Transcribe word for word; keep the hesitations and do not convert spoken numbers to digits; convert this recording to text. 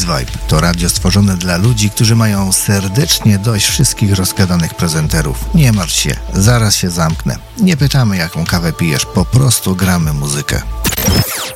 Vibe to radio stworzone dla ludzi, którzy mają serdecznie dość wszystkich rozgadanych prezenterów. Nie martw się, zaraz się zamknę. Nie pytamy, jaką kawę pijesz, po prostu gramy muzykę.